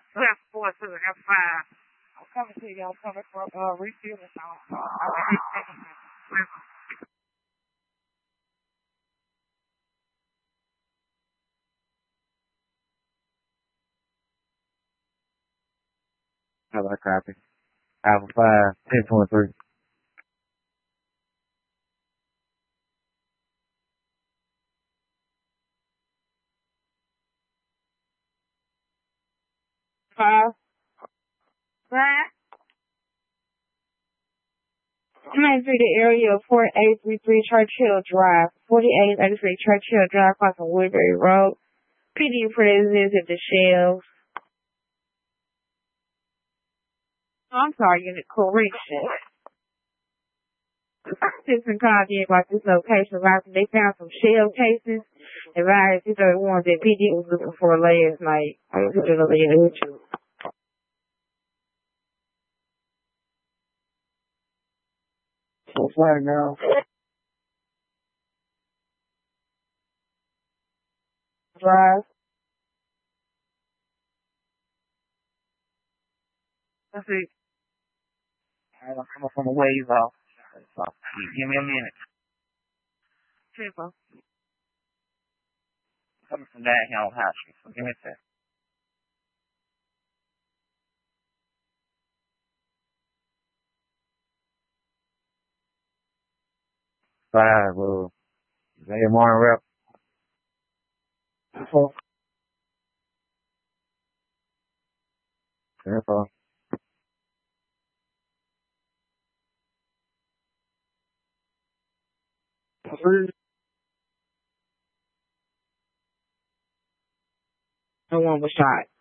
Left 4 to the F5. I'm coming to you. I'm coming from refueling. How about copy? Alpha 5, 1023. Five. Right. I'm in through the area of 4833 Churchill Drive, 4883 Churchill Drive, crossing Woodbury Road. PD presence at the shelves. I'm sorry, unit correction. Citizen called in about this location. They found some shell cases. Advised these are the ones that PD was looking for last night. I was looking over here with you. So far now. Drive. Let's see. I'm coming from a ways off. So, give me a minute. Triple. Coming from down here on High Street. So give me a sec. Five, is that your morning rep? 4. 10-4. No one was shot.